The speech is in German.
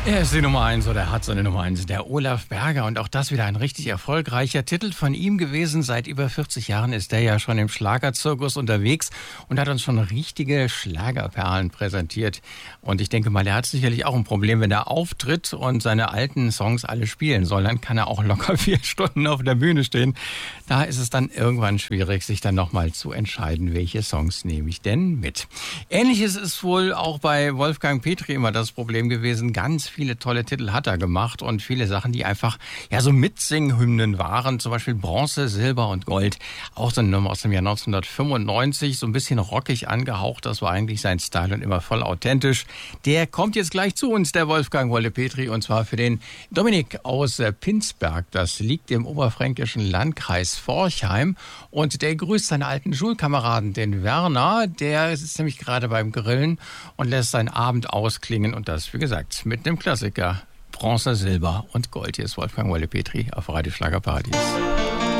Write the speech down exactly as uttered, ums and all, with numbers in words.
Er ist die Nummer eins oder er hat seine Nummer eins, der Olaf Berger. Und auch das wieder ein richtig erfolgreicher Titel von ihm gewesen. Seit über vierzig Jahren ist er ja schon im Schlagerzirkus unterwegs und hat uns schon richtige Schlagerperlen präsentiert. Und ich denke mal, er hat sicherlich auch ein Problem, wenn er auftritt und seine alten Songs alle spielen soll. Dann kann er auch locker vier Stunden auf der Bühne stehen. Da ist es dann irgendwann schwierig, sich dann nochmal zu entscheiden, welche Songs nehme ich denn mit. Ähnliches ist wohl auch bei Wolfgang Petri immer das Problem gewesen. Ganz viele tolle Titel hat er gemacht und viele Sachen, die einfach ja so Mitsinghymnen waren, zum Beispiel Bronze, Silber und Gold. Auch so eine Nummer aus dem Jahr neunzehnhundertfünfundneunzig, so ein bisschen rockig angehaucht, das war eigentlich sein Style und immer voll authentisch. Der kommt jetzt gleich zu uns, der Wolfgang Wolle Petri, und zwar für den Dominik aus Pinsberg. Das liegt im oberfränkischen Landkreis Forchheim und der grüßt seine alten Schulkameraden, den Werner, der sitzt nämlich gerade beim Grillen und lässt seinen Abend ausklingen und das, wie gesagt, mit einem Klassiker. Bronze, Silber und Gold. Hier ist Wolfgang Wolle Petri auf Radio Schlagerparadies.